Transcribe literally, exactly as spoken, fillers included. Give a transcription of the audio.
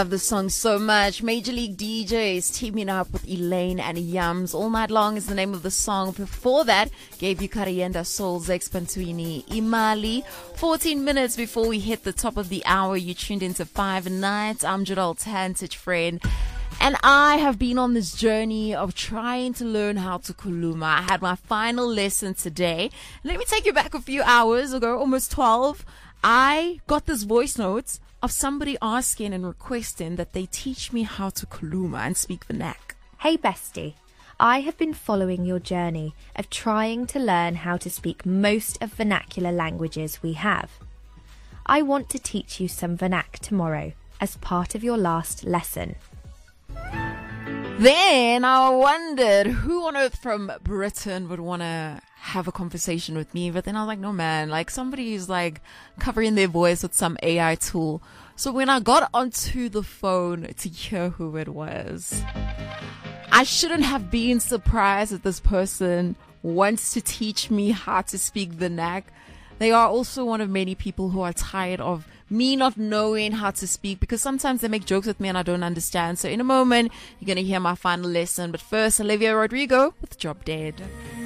Love the song so much. Major League D Js teaming up with Elaine and Yams. All Night Long is the name of the song. Before that, gave you Karienda Soul's Expantwini Imali. fourteen minutes before we hit the top of the hour, you tuned into Five Nights. I'm Jadal Tantich, friend. And I have been on this journey of trying to learn how to kuluma. I had my final lesson today. Let me take you back a few hours ago, almost twelve. I got this voice note of somebody asking and requesting that they teach me how to kuluma and speak Vernac. Hey bestie, I have been following your journey of trying to learn how to speak most of vernacular languages we have. I want to teach you some Vernac tomorrow as part of your last lesson. Then I wondered who on earth from Britain would want to have a conversation with me. But then I was like, no, man, like somebody who's like covering their voice with some A I tool. So when I got onto the phone to hear who it was, I shouldn't have been surprised that this person wants to teach me how to speak Vernac. They are also one of many people who are tired of me not knowing how to speak, because sometimes they make jokes with me and I don't understand. So in a moment, you're going to hear my final lesson. But first, Olivia Rodrigo with Drop Dead.